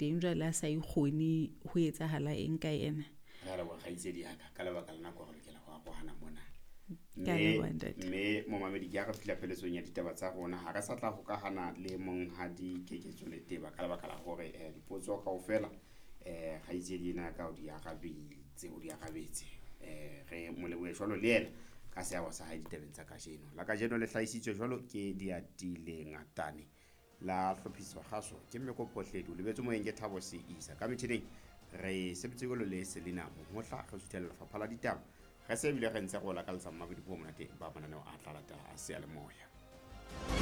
teng jwale a sa ikgone ho etsahala eng ka ena. Ga re wa gaitse di aka ka lebaka lena go re ke la go agogana mona. Ka leboha ntate. Mme momamedi ke aga fila pheletsong ya ditaba tsa rona ha re sa tla hokahana le monghadi Keketso Leteba ka lebaka la gore dipotso kaofela gaitse di ena ka o di agabetse re mo lebohe jwalo le ena ka seabo sa hae ditabeng tsa kajeno. La kajeno le hlahisitswe jwalo ke Diatile Ngatane, la hlophiswa kgaso ke Mmeko Pohledu, lebetse moeng ke Thabo se isa ka metšhineng re sebetse go le Selina Mohotla re suthela lefapha la ditaba re se bile re ntse go la ka letsa mmabedi po monate ba mananeo a tla latela a se a le moya.